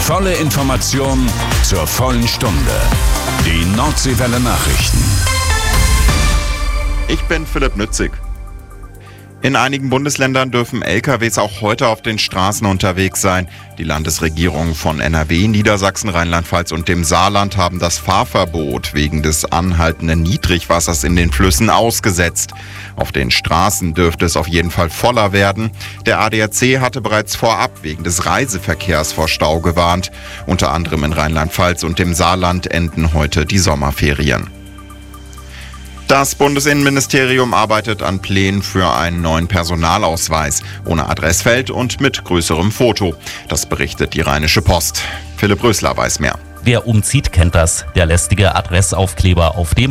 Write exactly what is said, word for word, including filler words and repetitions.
Volle Information zur vollen Stunde. Die Nordseewelle Nachrichten. Ich bin Philipp Nützig. In einigen Bundesländern dürfen L K Ws auch heute auf den Straßen unterwegs sein. Die Landesregierungen von N R W, Niedersachsen, Rheinland-Pfalz und dem Saarland haben das Fahrverbot wegen des anhaltenden Niedrigwassers in den Flüssen ausgesetzt. Auf den Straßen dürfte es auf jeden Fall voller werden. Der A D A C hatte bereits vorab wegen des Reiseverkehrs vor Stau gewarnt. Unter anderem in Rheinland-Pfalz und dem Saarland enden heute die Sommerferien. Das Bundesinnenministerium arbeitet an Plänen für einen neuen Personalausweis, ohne Adressfeld und mit größerem Foto. Das berichtet die Rheinische Post. Philipp Rösler weiß mehr. Wer umzieht, kennt das. Der lästige Adressaufkleber auf dem